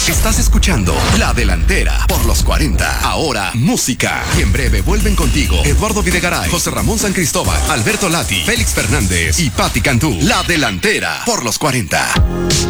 Estás escuchando La Delantera por los 40. Ahora, música. Y en breve vuelven contigo Eduardo Videgaray, José Ramón San Cristóbal, Alberto Lati, Félix Fernández y Patti Cantú. La Delantera por los 40.